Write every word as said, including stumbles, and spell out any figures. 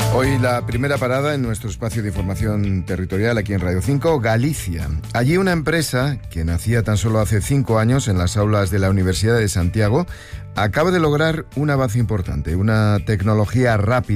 Hoy la primera parada en nuestro espacio de información territorial aquí en Radio cinco, Galicia. Allí una empresa que nacía tan solo hace cinco años en las aulas de la Universidad de Santiago acaba de lograr un avance importante, una tecnología rápida